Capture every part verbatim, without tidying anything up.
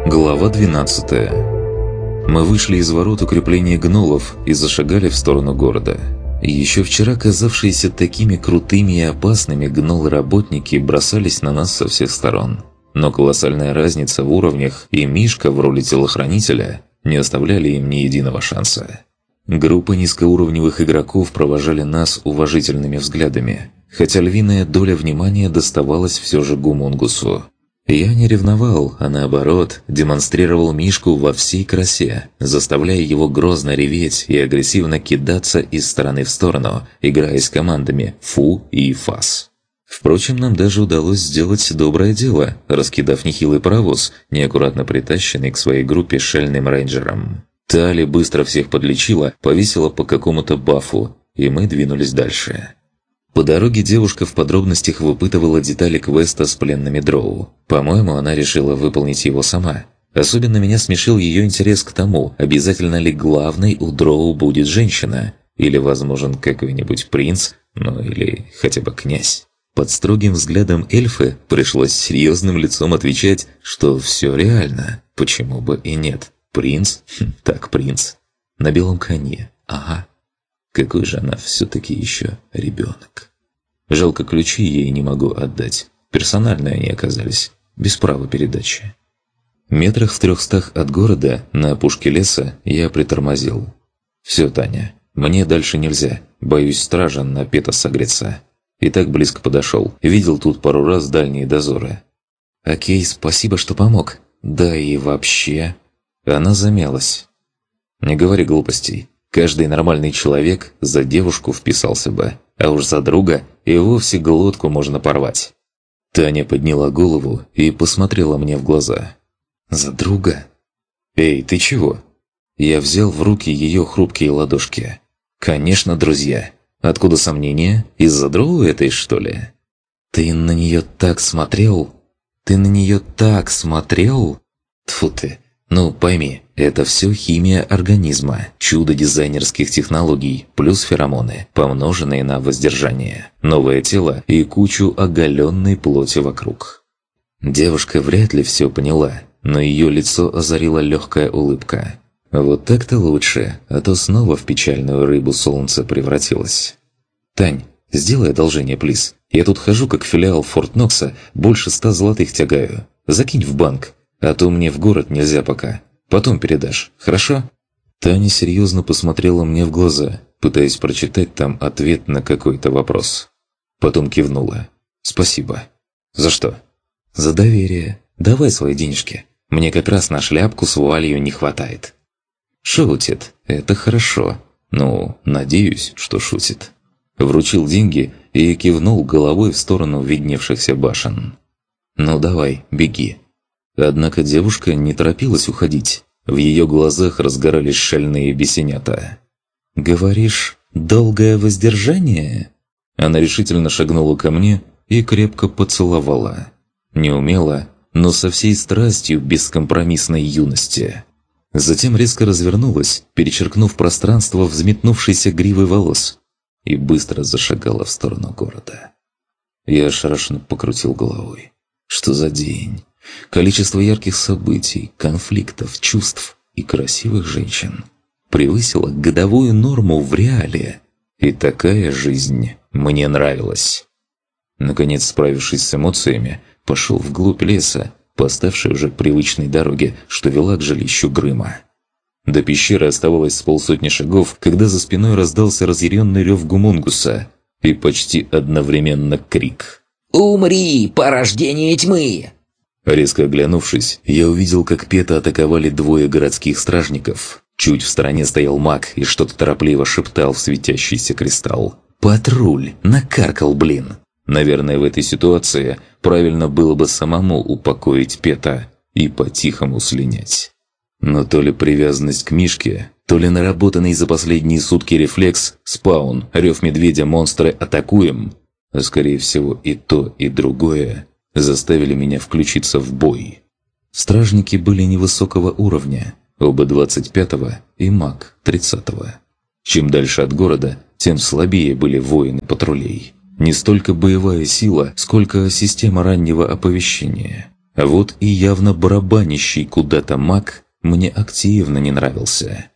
Глава двенадцатая. Мы вышли из ворот укрепления гнолов и зашагали в сторону города. Еще вчера казавшиеся такими крутыми и опасными гнолы-работники бросались на нас со всех сторон. Но колоссальная разница в уровнях и Мишка в роли телохранителя не оставляли им ни единого шанса. Группа низкоуровневых игроков провожали нас уважительными взглядами, хотя львиная доля внимания доставалась все же Гумунгусу. Я не ревновал, а наоборот, демонстрировал Мишку во всей красе, заставляя его грозно реветь и агрессивно кидаться из стороны в сторону, играя с командами «Фу» и «Фас». Впрочем, нам даже удалось сделать доброе дело, раскидав нехилый паровоз, неаккуратно притащенный к своей группе шальным рейнджером. Тали быстро всех подлечила, повесила по какому-то бафу, и мы двинулись дальше. По дороге девушка в подробностях выпытывала детали квеста с пленными дроу. По-моему, она решила выполнить его сама. Особенно меня смешил ее интерес к тому, обязательно ли главной у дроу будет женщина, или возможен какой-нибудь принц, ну или хотя бы князь. Под строгим взглядом эльфы пришлось серьезным лицом отвечать, что все реально, почему бы и нет. Принц? Хм, так принц. На белом коне, ага. Какой же она все-таки еще ребенок. Жалко, ключи ей не могу отдать. Персональные они оказались, без права передачи. Метрах в трехстах от города, на опушке леса, я притормозил. «Все, Таня, мне дальше нельзя. Боюсь стража на пета согреться». И так близко подошел. Видел тут пару раз дальние дозоры. «Окей, спасибо, что помог. Да и вообще...» Она замялась. «Не говори глупостей. Каждый нормальный человек за девушку вписался бы, а уж за друга и вовсе глотку можно порвать». Таня подняла голову и посмотрела мне в глаза. «За друга?» «Эй, ты чего?» Я взял в руки ее хрупкие ладошки. «Конечно, друзья. Откуда сомнения? Из-за дроу этой, что ли?» «Ты на нее так смотрел? Ты на нее так смотрел? Тьфу ты! Ну, пойми, это все химия организма, чудо дизайнерских технологий, плюс феромоны, помноженные на воздержание, новое тело и кучу оголенной плоти вокруг». Девушка вряд ли все поняла, но ее лицо озарила легкая улыбка. Вот так-то лучше, а то снова в печальную рыбу солнце превратилось. «Тань, сделай одолжение, плиз. Я тут хожу как филиал Форт Нокса, больше ста золотых тягаю. Закинь в банк. А то мне в город нельзя пока. Потом передашь, хорошо?» Таня серьезно посмотрела мне в глаза, пытаясь прочитать там ответ на какой-то вопрос. Потом кивнула. «Спасибо». «За что?» «За доверие. Давай свои денежки. Мне как раз на шляпку с вуалью не хватает». «Шутит. Это хорошо. Ну, надеюсь, что шутит». Вручил деньги и кивнул головой в сторону видневшихся башен. «Ну давай, беги». Однако девушка не торопилась уходить. В ее глазах разгорались шальные бесенята. «Говоришь, долгое воздержание?» Она решительно шагнула ко мне и крепко поцеловала. Неумело, но со всей страстью бескомпромиссной юности. Затем резко развернулась, перечеркнув пространство взметнувшейся гривой волос, и быстро зашагала в сторону города. Я ошарашенно покрутил головой. Что за день? Количество ярких событий, конфликтов, чувств и красивых женщин превысило годовую норму в реале. И такая жизнь мне нравилась. Наконец, справившись с эмоциями, пошел вглубь леса, поставшей уже привычной дороге, что вела к жилищу Грыма. До пещеры оставалось с полсотни шагов, когда за спиной раздался разъяренный рев Гумунгуса и почти одновременно крик. «Умри, порождение тьмы!» Резко оглянувшись, я увидел, как Пета атаковали двое городских стражников. Чуть в стороне стоял маг и что-то торопливо шептал в светящийся кристалл. «Патруль! Накаркал, блин!» Наверное, в этой ситуации правильно было бы самому упокоить Пета и по-тихому слинять. Но то ли привязанность к Мишке, то ли наработанный за последние сутки рефлекс «Спаун, рев медведя, монстры, атакуем!», а скорее всего и то, и другое, заставили меня включиться в бой. Стражники были невысокого уровня, оба двадцать пятого и маг тридцатого. Чем дальше от города, тем слабее были воины патрулей. Не столько боевая сила, сколько система раннего оповещения. А вот и явно барабанящий куда-то маг мне активно не нравился.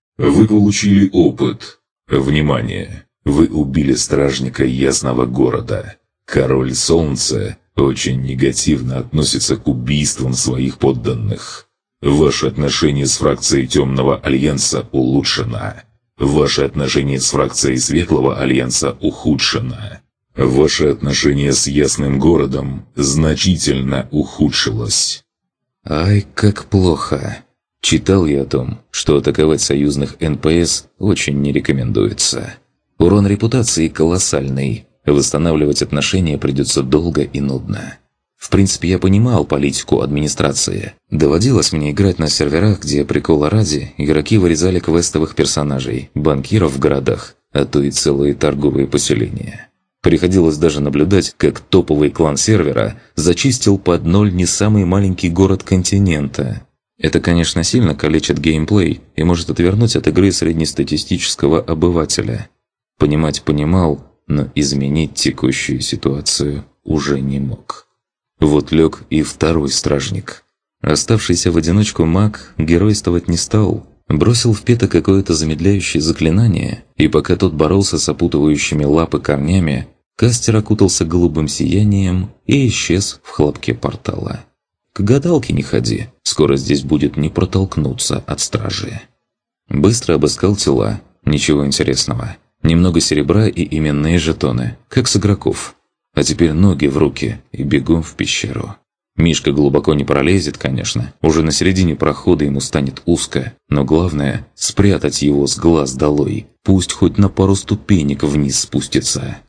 Вы получили опыт. Внимание! Вы убили стражника Ясного города. Король Солнца очень негативно относится к убийствам своих подданных. Ваше отношение с фракцией Темного Альянса улучшено. Ваше отношение с фракцией Светлого Альянса ухудшено. Ваше отношение с Ясным городом значительно ухудшилось. Ай, как плохо. Читал я о том, что атаковать союзных эн пэ эс очень не рекомендуется. Урон репутации колоссальный. Восстанавливать отношения придется долго и нудно. В принципе, я понимал политику администрации. Доводилось мне играть на серверах, где, прикола ради, игроки вырезали квестовых персонажей, банкиров в городах, а то и целые торговые поселения. Приходилось даже наблюдать, как топовый клан сервера зачистил под ноль не самый маленький город континента. Это, конечно, сильно калечит геймплей и может отвернуть от игры среднестатистического обывателя. Понимать понимал, но изменить текущую ситуацию уже не мог. Вот лег и второй стражник. Оставшийся в одиночку маг геройствовать не стал. Бросил в пета какое-то замедляющее заклинание, и пока тот боролся с опутывающими лапы корнями, кастер окутался голубым сиянием и исчез в хлопке портала. К гадалке не ходи, скоро здесь будет не протолкнуться от стражи. Быстро обыскал тела, ничего интересного. Немного серебра и именные жетоны, как с игроков. А теперь ноги в руки и бегом в пещеру. Мишка глубоко не пролезет, конечно. Уже на середине прохода ему станет узко. Но главное – спрятать его с глаз долой. Пусть хоть на пару ступенек вниз спустится.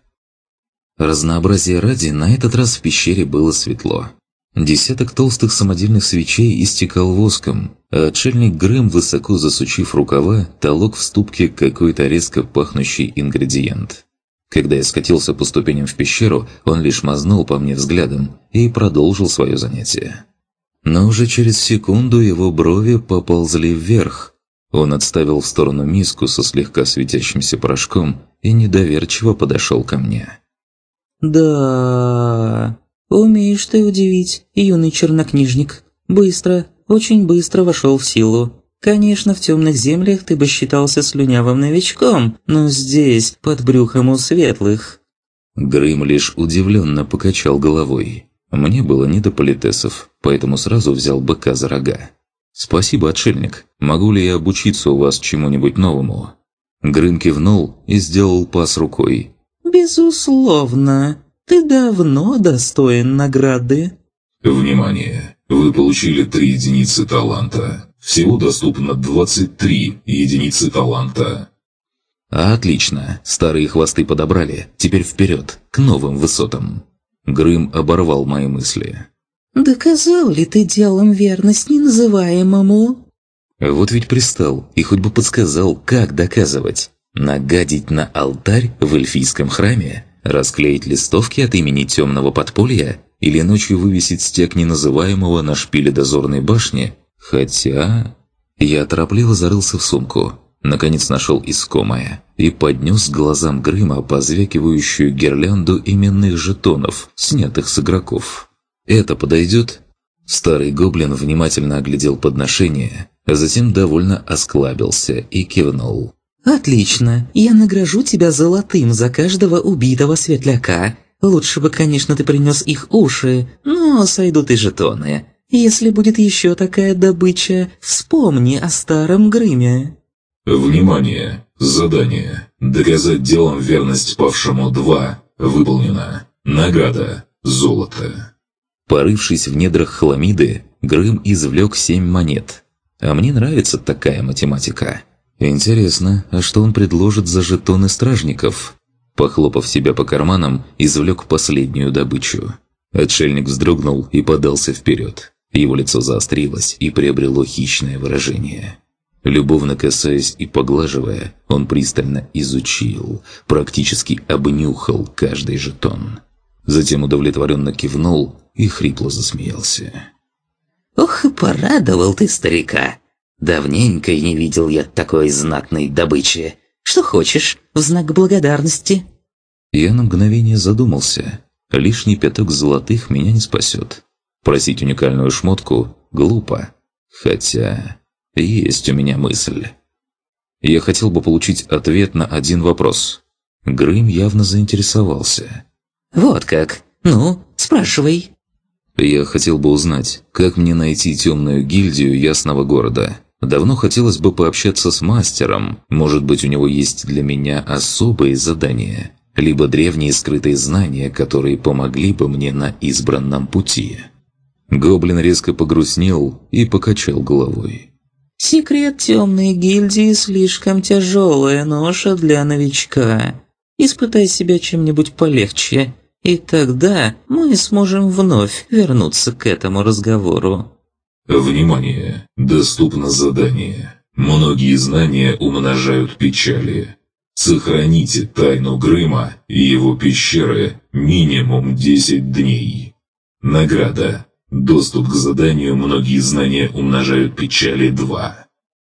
Разнообразие ради, на этот раз в пещере было светло. Десяток толстых самодельных свечей истекал воском, а отшельник Грэм, высоко засучив рукава, толок в ступке какой-то резко пахнущий ингредиент. Когда я скатился по ступеням в пещеру, он лишь мазнул по мне взглядом и продолжил свое занятие. Но уже через секунду его брови поползли вверх. Он отставил в сторону миску со слегка светящимся порошком и недоверчиво подошел ко мне. «Да, умеешь ты удивить, юный чернокнижник. Быстро, очень быстро вошел в силу. Конечно, в темных землях ты бы считался слюнявым новичком, но здесь, под брюхом у светлых». Грым лишь удивленно покачал головой. Мне было не до политесов, поэтому сразу взял быка за рога. «Спасибо, отшельник. Могу ли я обучиться у вас чему-нибудь новому?» Грым кивнул и сделал пас рукой. «Безусловно. Ты давно достоин награды». Внимание! Вы получили три единицы таланта. Всего доступно двадцать три единицы таланта. «Отлично. Старые хвосты подобрали. Теперь вперед, к новым высотам». Грым оборвал мои мысли. «Доказал ли ты делом верность неназываемому?» Вот ведь пристал, и хоть бы подсказал, как доказывать. Нагадить на алтарь в эльфийском храме? Расклеить листовки от имени темного подполья? Или ночью вывесить стяг неназываемого на шпиле дозорной башни? Хотя... Я торопливо зарылся в сумку. Наконец нашел искомое. И поднес к глазам Грыма позвякивающую гирлянду именных жетонов, снятых с игроков. «Это подойдет?» Старый гоблин внимательно оглядел подношение, а затем довольно осклабился и кивнул. «Отлично. Я награжу тебя золотым за каждого убитого светляка. Лучше бы, конечно, ты принес их уши, но сойдут и жетоны. Если будет еще такая добыча, вспомни о старом Грыме». Внимание! Задание. Доказать делом верность павшему два. Выполнено. Награда. Золото. Порывшись в недрах хламиды, Грым извлек семь монет. А мне нравится такая математика. Интересно, а что он предложит за жетоны стражников? Похлопав себя по карманам, извлек последнюю добычу. Отшельник вздрогнул и подался вперед. Его лицо заострилось и приобрело хищное выражение. Любовно касаясь и поглаживая, он пристально изучил, практически обнюхал каждый жетон. Затем удовлетворенно кивнул и хрипло засмеялся. «Ох, и порадовал ты старика. Давненько не видел я такой знатной добычи. Что хочешь, в знак благодарности?» Я на мгновение задумался. Лишний пяток золотых меня не спасет. Просить уникальную шмотку глупо. Хотя есть у меня мысль. Я хотел бы получить ответ на один вопрос. Грым явно заинтересовался. «Вот как? Ну, спрашивай». Я хотел бы узнать, как мне найти темную гильдию Ясного Города. Давно хотелось бы пообщаться с мастером. Может быть, у него есть для меня особые задания, либо древние скрытые знания, которые помогли бы мне на избранном пути. Гоблин резко погрустнел и покачал головой. «Секрет темной гильдии слишком тяжелая ноша для новичка. Испытай себя чем-нибудь полегче, и тогда мы сможем вновь вернуться к этому разговору». Внимание! Доступно задание. Многие знания умножают печали. Сохраните тайну Грыма и его пещеры минимум десять дней. Награда. Доступ к заданию «Многие знания умножают печали два».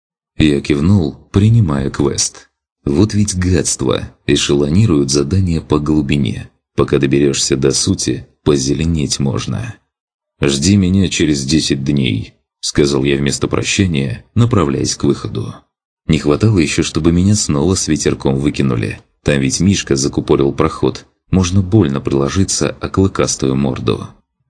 Я кивнул, принимая квест. Вот ведь гадство эшелонируют задания по глубине. Пока доберешься до сути, позеленеть можно. «Жди меня через десять дней», — сказал я вместо прощания, направляясь к выходу. Не хватало еще, чтобы меня снова с ветерком выкинули. Там ведь Мишка закупорил проход. Можно больно приложиться о клыкастую морду.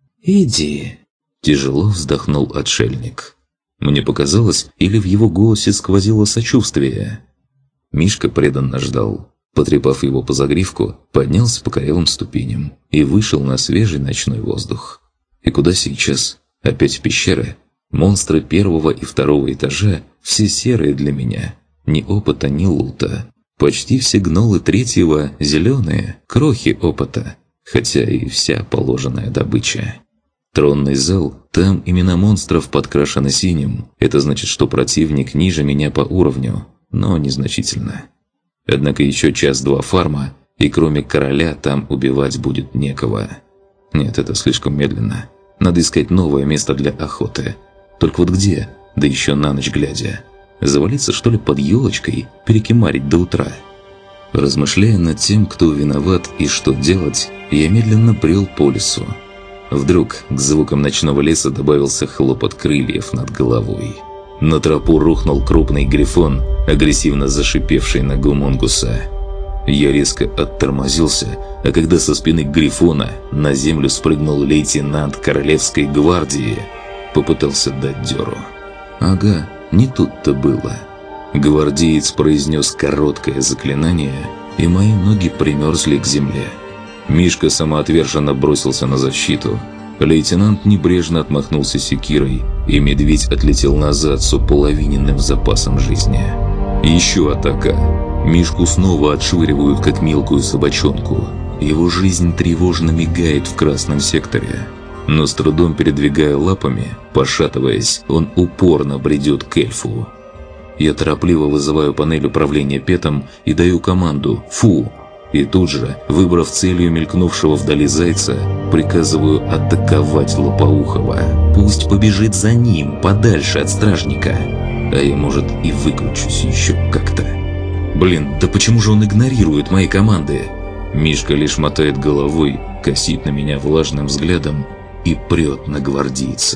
«Иди», — тяжело вздохнул отшельник. Мне показалось, или в его голосе сквозило сочувствие. Мишка преданно ждал. Потрепав его по загривку, поднялся по корявым ступеням и вышел на свежий ночной воздух. И куда сейчас? Опять в пещеры? Монстры первого и второго этажа все серые для меня. Ни опыта, ни лута. Почти все гнолы третьего зеленые, крохи опыта. Хотя и вся положенная добыча. Тронный зал, там имена монстров подкрашены синим. Это значит, что противник ниже меня по уровню, но незначительно. Однако еще час-два фарма, и кроме короля там убивать будет некого. Нет, это слишком медленно. Надо искать новое место для охоты. Только вот где? Да еще на ночь глядя. Завалиться, что ли, под елочкой, перекимарить до утра? Размышляя над тем, кто виноват и что делать, я медленно брел по лесу. Вдруг к звукам ночного леса добавился хлопот крыльев над головой. На тропу рухнул крупный грифон, агрессивно зашипевший на гумунгуса. Я резко оттормозился, а когда со спины грифона на землю спрыгнул лейтенант Королевской гвардии, попытался дать дёру. Ага, не тут-то было. Гвардеец произнес короткое заклинание, и мои ноги примерзли к земле. Мишка самоотверженно бросился на защиту. Лейтенант небрежно отмахнулся секирой, и медведь отлетел назад с уполовиненным запасом жизни. Еще атака. Мишку снова отшвыривают, как мелкую собачонку. Его жизнь тревожно мигает в красном секторе. Но с трудом передвигая лапами, пошатываясь, он упорно бредет к эльфу. Я торопливо вызываю панель управления петом и даю команду «Фу!». И тут же, выбрав целью мелькнувшего вдали зайца, приказываю атаковать Лопоухова. Пусть побежит за ним, подальше от стражника. А я, может, и выкручусь еще как-то. Блин, да почему же он игнорирует мои команды? Мишка лишь мотает головой, косит на меня влажным взглядом и прет на гвардейца.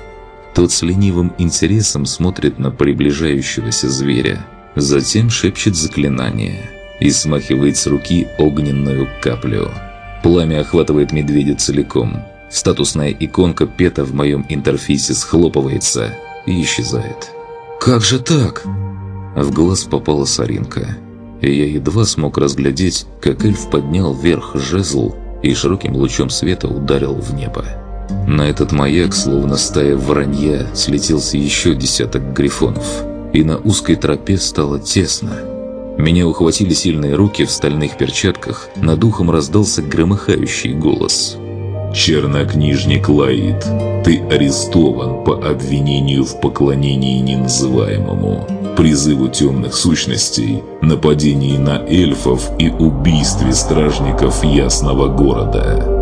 Тот с ленивым интересом смотрит на приближающегося зверя, затем шепчет заклинание и смахивает с руки огненную каплю. Пламя охватывает медведя целиком. Статусная иконка пета в моем интерфейсе схлопывается и исчезает. «Как же так?» В глаз попала соринка, и я едва смог разглядеть, как эльф поднял вверх жезл и широким лучом света ударил в небо. На этот маяк, словно стая воронья, слетелся еще десяток грифонов, и на узкой тропе стало тесно. Меня ухватили сильные руки в стальных перчатках, над ухом раздался громыхающий голос. «Чернокнижник Лаид, ты арестован по обвинению в поклонении неназываемому, призыву темных сущностей, нападении на эльфов и убийстве стражников Ясного Города.